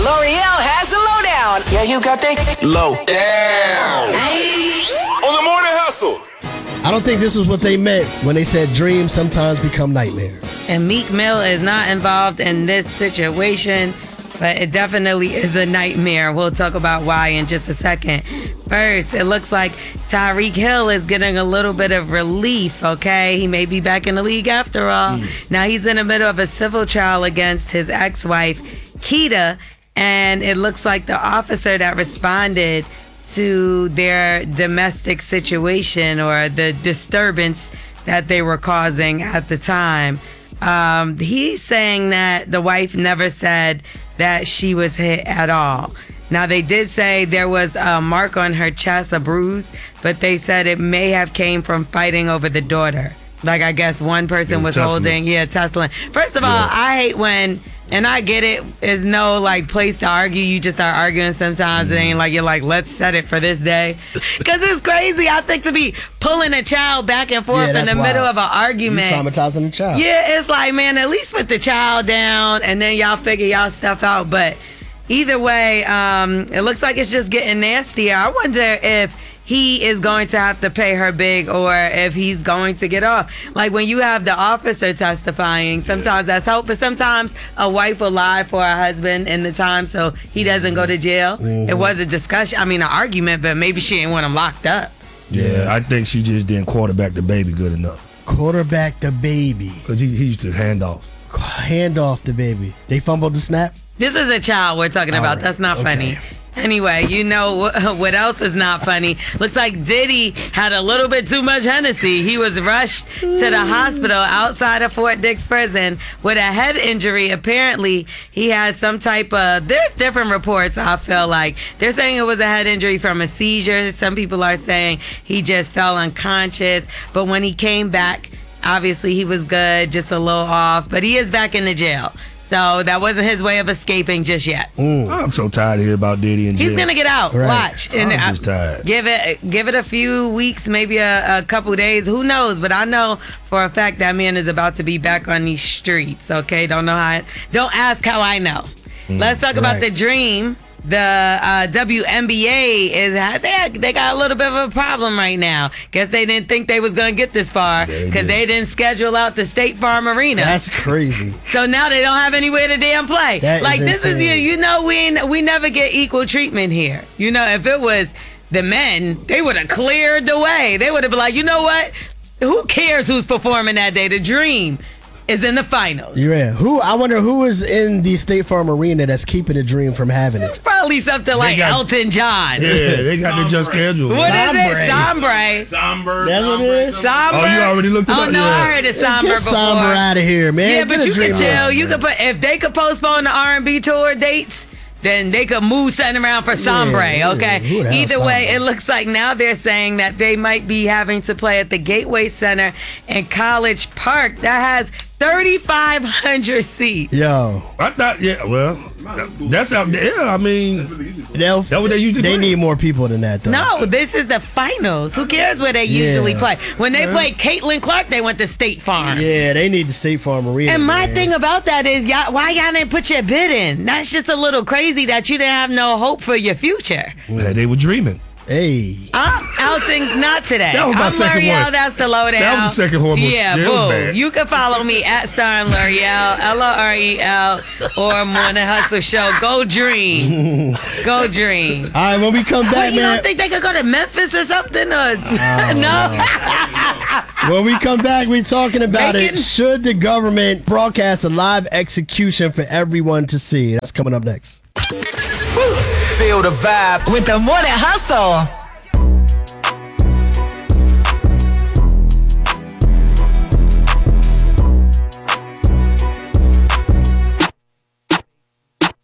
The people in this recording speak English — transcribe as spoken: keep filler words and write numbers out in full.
L'Oreal has the lowdown. Yeah, you got that low down. On the Morning Hustle. I don't think this is what they meant when they said dreams sometimes become nightmares. And Meek Mill is not involved in this situation, but it definitely is a nightmare. We'll talk about why in just a second. First, it looks like Tyreek Hill is getting a little bit of relief, okay? He may be back in the league after all. Mm. Now he's in the middle of a civil trial against his ex-wife, Keita, and it looks like the officer that responded to their domestic situation or the disturbance that they were causing at the time. Um, he's saying that the wife never said that she was hit at all. Now, they did say there was a mark on her chest, a bruise, but they said it may have came from fighting over the daughter. Like, I guess one person yeah, was tussling. holding, yeah, tussling. First of all, yeah. I hate when... And I get it. There's no, like, place to argue. You just start arguing sometimes. Mm. It ain't like you're like, let's set it for this day. Because it's crazy, I think, to be pulling a child back and forth yeah, in the wild. middle of an argument. You traumatizing the child. Yeah, it's like, man, at least put the child down and then y'all figure y'all stuff out. But either way, um, it looks like it's just getting nastier. I wonder if he is going to have to pay her big or if he's going to get off. Like when you have the officer testifying, sometimes that's hope, but sometimes a wife will lie for her husband in the time so he doesn't go to jail. Mm-hmm. It was a discussion, I mean, an argument, but maybe she didn't want him locked up. Yeah, I think she just didn't quarterback the baby good enough. Quarterback the baby. Because he, he used to hand off. Hand off the baby. They fumbled the snap? This is a child we're talking All about. right. That's not okay. funny. Anyway, you know what, what else is not funny? Looks like Diddy had a little bit too much Hennessy. He was rushed to the hospital outside of Fort Dix prison with a head injury. Apparently, he had some type of... There's different reports, I feel like. They're saying it was a head injury from a seizure. Some people are saying he just fell unconscious. But when he came back, obviously he was good, just a little off. But he is back in the jail. So that wasn't his way of escaping just yet. Mm. I'm so tired of hearing about Diddy and He's gonna get out. Right. Watch. And I'm just tired. Give it, give it a few weeks, maybe a, a couple days. Who knows? But I know for a fact that man is about to be back on these streets. Okay, don't know how. I, don't ask how I know. Mm. Let's talk about Right. the Dream. The uh, W N B A is they they got a little bit of a problem right now. Guess they didn't think they was gonna get this far because they didn't schedule out the State Farm Arena. That's crazy. So now they don't have anywhere to damn play. That like is this insane. is you. You know we we never get equal treatment here. You know if it was the men, they would have cleared the way. They would have been like, you know what? Who cares who's performing that day? The Dream is in the finals. Yeah. Who? I wonder who is in the State Farm Arena that's keeping the Dream from having It's it. probably something like got- Elton John. Yeah, they got the just schedule. What is it? Sombre. Sombre. Somber. That's what it is? Somber. Oh, you already looked it Oh up? no, Yeah. I heard it somber Get before. Somber out of here, man. Yeah, Get but a you Dream can chill. on. You could put if they could postpone the R and B tour dates, then they could move something around for Sombre, yeah. okay? Who the hell Either way, Sombre? it looks like now they're saying that they might be having to play at the Gateway Center in College Park that has thirty-five hundred seats. Yo. I thought, yeah, well, that's out there. Yeah, I mean, They'll, That what they usually They play? need more people than that, though. No, this is the finals. Who cares where they usually Yeah. play? When they played Caitlin Clark, they went to State Farm. Yeah, they need the State Farm Arena. And my man. thing about that is, y'all, why y'all didn't put your bid in? That's just a little crazy that you didn't have no hope for your future. yeah, they were dreaming. Hey. I'm outing not today. That was my I'm second L'Oreal, one. that's the lowdown. That was the second horrible. Yeah, Yeah, it was boo. bad. You can follow me at Star and L'Oreal, L O R E L, or Morning Hustle Show. Go Dream. Go Dream. All right, when we come back, What, you man. don't think they could go to Memphis or something? Or no? When we come back, we talking about Bacon? it. Should the government broadcast a live execution for everyone to see? That's coming up next. Feel the vibe. With the Morning Hustle.